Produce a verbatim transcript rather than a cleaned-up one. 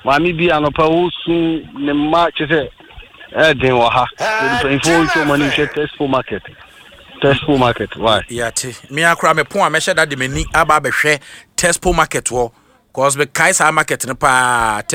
Mami bi anopa wo sun ne ma chese eh den wa ha. The info to money Tesco market. Tesco market. Why? Yeah, ti. Me akra me pon a me hye da de mani aba behwe Tesco market wo. Cause be kai sa market ne pa